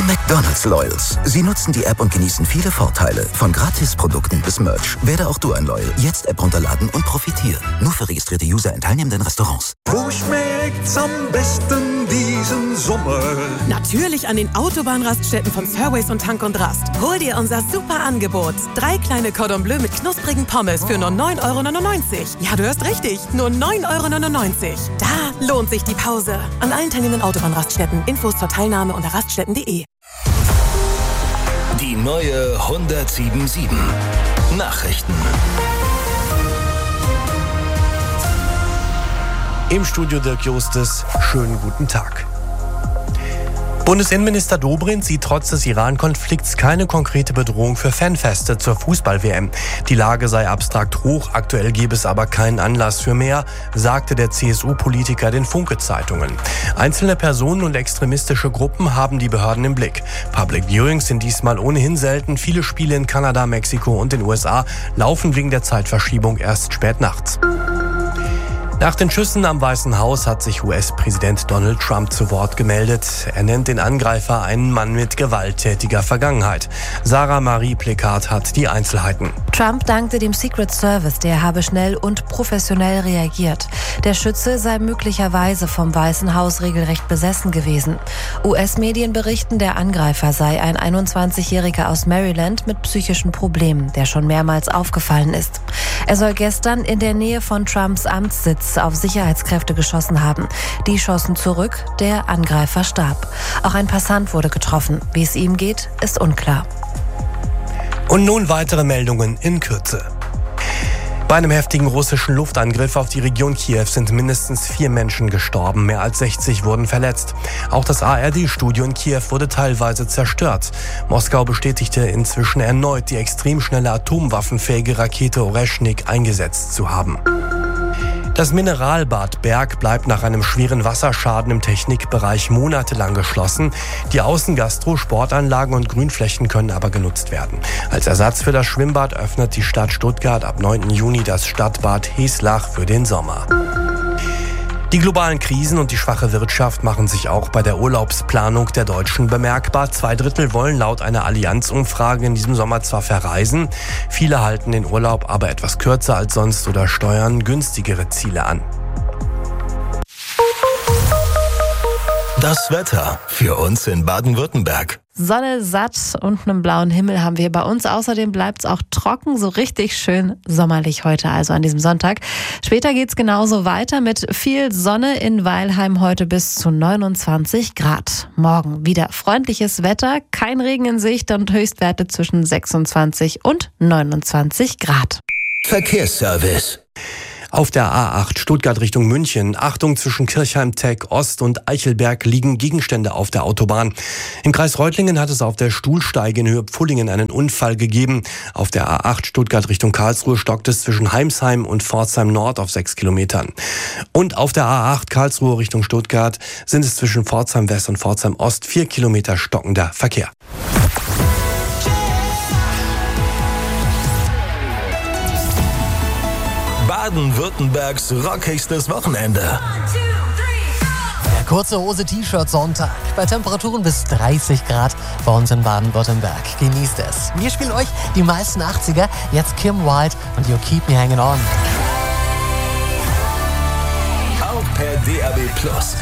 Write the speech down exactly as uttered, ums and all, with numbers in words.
McDonald's Loyals. Sie nutzen die App und genießen viele Vorteile. Von Gratisprodukten bis Merch. Werde auch du ein Loyal. Jetzt App runterladen und profitieren. Nur für registrierte User in teilnehmenden Restaurants. Wo schmeckt's am besten diesen Sommer? Natürlich an den Autobahnraststätten von Fairways und Tank und Rast. Hol dir unser super Angebot. Drei kleine Cordon Bleu mit knusprigen Pommes für nur neun Euro neunundneunzig. Ja, du hörst richtig. Nur neun Euro neunundneunzig. Da lohnt sich die Pause. An allen teilnehmenden Autobahnraststätten. Infos zur Teilnahme unter raststätten punkt de. Die neue hundertsieben Komma sieben. Nachrichten. Im Studio Dirk Justes. Schönen guten Tag. Bundesinnenminister Dobrindt sieht trotz des Iran-Konflikts keine konkrete Bedrohung für Fanfeste zur Fußball-W M. Die Lage sei abstrakt hoch, aktuell gebe es aber keinen Anlass für mehr, sagte der C S U-Politiker den Funke-Zeitungen. Einzelne Personen und extremistische Gruppen haben die Behörden im Blick. Public Viewings sind diesmal ohnehin selten. Viele Spiele in Kanada, Mexiko und den U S A laufen wegen der Zeitverschiebung erst spät nachts. Nach den Schüssen am Weißen Haus hat sich U S-Präsident Donald Trump zu Wort gemeldet. Er nennt den Angreifer einen Mann mit gewalttätiger Vergangenheit. Sarah Marie Plekat hat die Einzelheiten. Trump dankte dem Secret Service, der habe schnell und professionell reagiert. Der Schütze sei möglicherweise vom Weißen Haus regelrecht besessen gewesen. U S-Medien berichten, der Angreifer sei ein einundzwanzigjähriger aus Maryland mit psychischen Problemen, der schon mehrmals aufgefallen ist. Er soll gestern in der Nähe von Trumps Amtssitz auf Sicherheitskräfte geschossen haben. Die schossen zurück, der Angreifer starb. Auch ein Passant wurde getroffen. Wie es ihm geht, ist unklar. Und nun weitere Meldungen in Kürze. Bei einem heftigen russischen Luftangriff auf die Region Kiew sind mindestens vier Menschen gestorben, mehr als sechzig wurden verletzt. Auch das A R D-Studio in Kiew wurde teilweise zerstört. Moskau bestätigte inzwischen erneut, die extrem schnelle atomwaffenfähige Rakete Oreschnik eingesetzt zu haben. Das Mineralbad Berg bleibt nach einem schweren Wasserschaden im Technikbereich monatelang geschlossen. Die Außengastro, Sportanlagen und Grünflächen können aber genutzt werden. Als Ersatz für das Schwimmbad öffnet die Stadt Stuttgart ab neunten Juni das Stadtbad Heslach für den Sommer. Die globalen Krisen und die schwache Wirtschaft machen sich auch bei der Urlaubsplanung der Deutschen bemerkbar. Zwei Drittel wollen laut einer Allianz-Umfrage in diesem Sommer zwar verreisen, viele halten den Urlaub aber etwas kürzer als sonst oder steuern günstigere Ziele an. Das Wetter für uns in Baden-Württemberg. Sonne satt und einen blauen Himmel haben wir bei uns. Außerdem bleibt es auch trocken, so richtig schön sommerlich heute, also an diesem Sonntag. Später geht's genauso weiter mit viel Sonne in Weilheim heute bis zu neunundzwanzig Grad. Morgen wieder freundliches Wetter, kein Regen in Sicht und Höchstwerte zwischen sechsundzwanzig und neunundzwanzig Grad. Verkehrsservice. Auf der A acht Stuttgart Richtung München. Achtung, zwischen Kirchheim-Tech Ost und Eichelberg liegen Gegenstände auf der Autobahn. Im Kreis Reutlingen hat es auf der Stuhlsteige in Höhe Pfullingen einen Unfall gegeben. Auf der A acht Stuttgart Richtung Karlsruhe stockt es zwischen Heimsheim und Pforzheim Nord auf sechs Kilometern. Und auf der A acht Karlsruhe Richtung Stuttgart sind es zwischen Pforzheim West und Pforzheim Ost vier Kilometer stockender Verkehr. Baden-Württembergs rockigstes Wochenende. Der kurze Hose T-Shirt Sonntag. Bei Temperaturen bis dreißig Grad bei uns in Baden-Württemberg. Genießt es. Wir spielen euch die meisten achtziger. Jetzt Kim Wilde und You Keep Me Hanging On. Auch per D A B Plus.